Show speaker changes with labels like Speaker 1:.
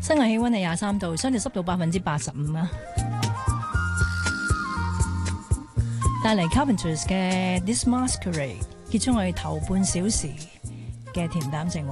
Speaker 1: 室外氣溫係23度，相對濕度85%啊。帶嚟 Carpenters 嘅 This Masquerade，結束我哋頭半小時嘅恬淡靜